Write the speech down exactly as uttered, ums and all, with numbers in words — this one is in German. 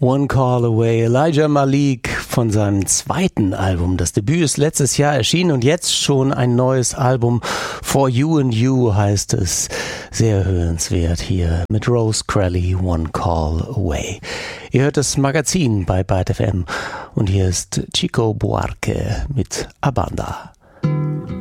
One Call Away, Elijah Malik von seinem zweiten Album. Das Debüt ist letztes Jahr erschienen und jetzt schon ein neues Album. For You and You heißt es. Sehr hörenswert hier mit Rose Crowley, One Call Away. Ihr hört das Magazin bei Byte F M und hier ist Chico Buarque mit Abanda.